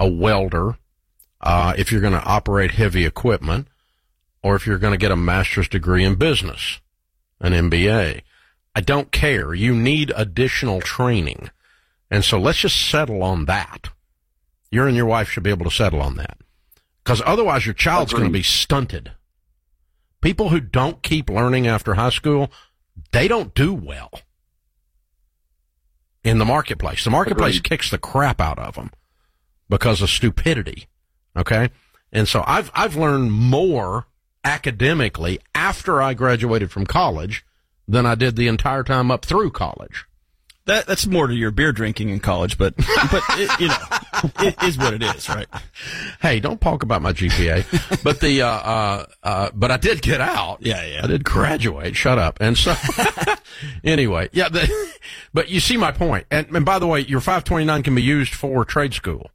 a welder, if you're going to operate heavy equipment, or if you're going to get a master's degree in business, an MBA. I don't care. You need additional training. And so let's just settle on that. You and your wife should be able to settle on that. Because otherwise your child's going to be stunted. People who don't keep learning after high school, they don't do well in the marketplace. The marketplace kicks the crap out of them because of stupidity. Okay? And so I've learned more academically after I graduated from college than I did the entire time up through college. That's more to your beer drinking in college, but it is what it is, right? Hey, don't talk about my GPA. But I did get out. Yeah. I did graduate. Shut up. And so, anyway, but you see my point. And by the way, your 529 can be used for trade school.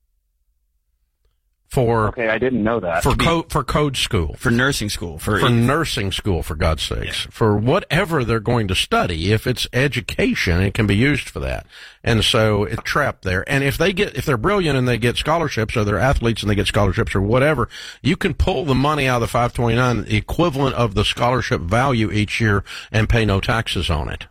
Okay, I didn't know that. For code school. For nursing school. For nursing school, for God's sakes. Yeah. For whatever they're going to study. If it's education, it can be used for that. And so it's trapped there. And if they're brilliant and they get scholarships, or they're athletes and they get scholarships or whatever, you can pull the money out of the 529, the equivalent of the scholarship value each year, and pay no taxes on it.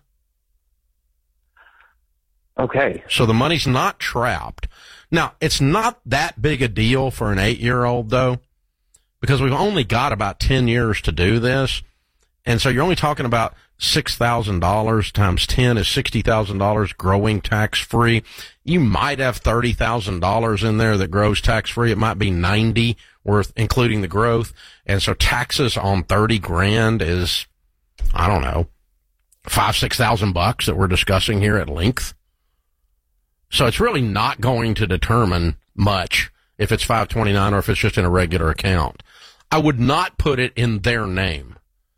Okay. So the money's not trapped. Now, it's not that big a deal for an 8-year-old, though, because we've only got about 10 years to do this. And so you're only talking about $6,000 times 10 is $60,000 growing tax-free. You might have $30,000 in there that grows tax-free. It might be $90,000 worth, including the growth. And so taxes on $30,000 is, I don't know, $5,000-6,000 that we're discussing here at length. So it's really not going to determine much if it's 529 or if it's just in a regular account. I would not put it in their name.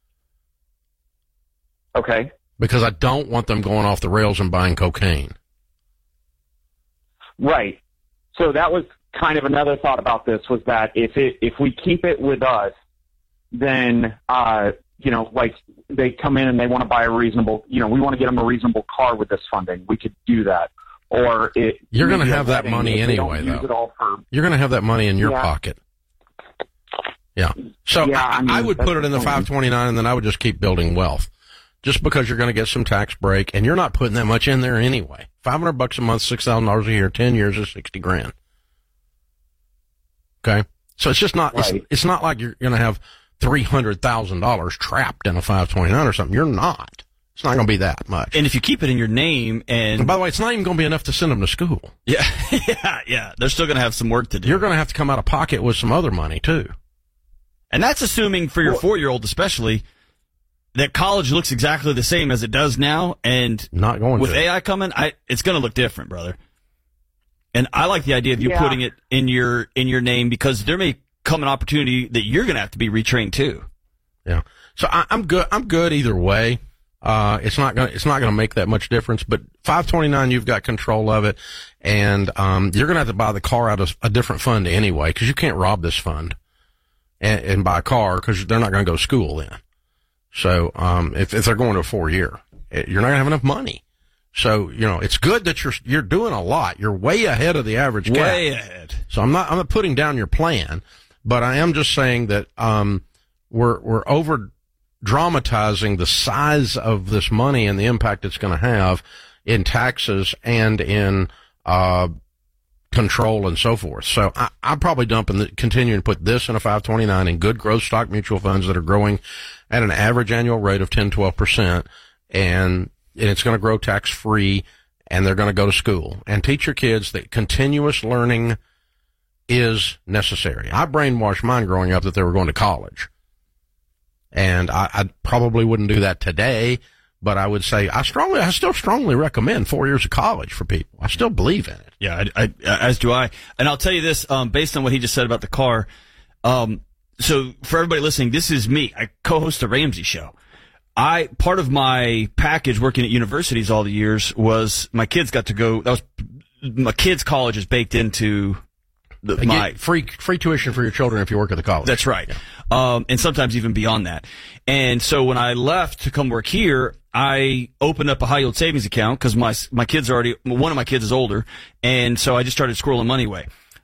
Okay. Because I don't want them going off the rails and buying cocaine. Right. So that was kind of another thought about this, was that if we keep it with us, then, like they come in and they want to buy a reasonable, we want to get them a reasonable car with this funding. We could do that. Or you're going to have that money anyway, though. You're going to have that money in your pocket. Yeah. So I would put it in the 529, and then I would just keep building wealth. Just because you're going to get some tax break, and you're not putting that much in there anyway. $500 a month, $6,000 a year, 10 years is $60,000. Okay. So it's just not. Right. It's not like you're going to have $300,000 trapped in a 529 or something. You're not. It's not going to be that much. And if you keep it in your name and by the way, it's not even going to be enough to send them to school. Yeah. They're still going to have some work to do. You're going to have to come out of pocket with some other money, too. And that's assuming for your 4-year-old especially that college looks exactly the same as it does now. And not going with to. AI coming, it's going to look different, brother. And I like the idea of you putting it in your name, because there may come an opportunity that you're going to have to be retrained, too. Yeah. So I'm good. I'm good either way. It's not gonna make that much difference, but 529, you've got control of it, and you're gonna have to buy the car out of a different fund anyway, because you can't rob this fund and buy a car, because they're not gonna go to school then. So if they're going to a 4-year, you're not gonna have enough money. So it's good that you're doing a lot. You're way ahead of the average guy. Way ahead. So I'm not putting down your plan, but I am just saying that we're over dramatizing the size of this money and the impact it's going to have in taxes and in control and so forth. So I'm probably continuing to put this in a 529 in good growth stock mutual funds that are growing at an average annual rate of 10-12%, and it's going to grow tax free, and they're going to go to school. And teach your kids that continuous learning is necessary. I brainwashed mine growing up that they were going to college. And I probably wouldn't do that today, but I would say I still strongly recommend 4 years of college for people. I still believe in it. Yeah, as do I. And I'll tell you this, based on what he just said about the car. So for everybody listening, this is me. I co-host the Ramsey Show. Part of my package working at universities all the years was my kids got to go. My kids' college is baked into my free tuition for your children if you work at the college. That's right. Yeah. And sometimes even beyond that. And so when I left to come work here, I opened up a high yield savings account because one of my kids is older. And so I just started squirreling money away.